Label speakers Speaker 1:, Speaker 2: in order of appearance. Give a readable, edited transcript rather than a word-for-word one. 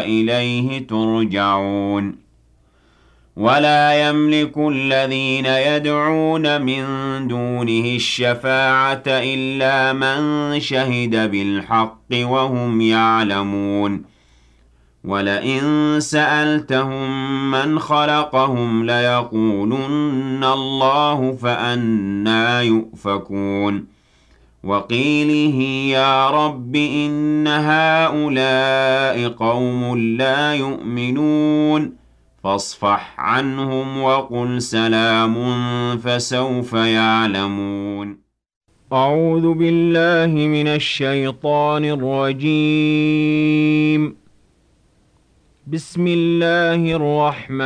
Speaker 1: وإليه ترجعون ولا يملك الذين يدعون من دونه الشفاعة إلا من شهد بالحق وهم يعلمون ولئن سألتهم من خلقهم ليقولن الله فأنى يؤفكون وقيله يا رب إن هؤلاء قوم لا يؤمنون فاصفح عنهم وقل سلام فسوف يعلمون أعوذ بالله من الشيطان الرجيم بسم الله الرحمن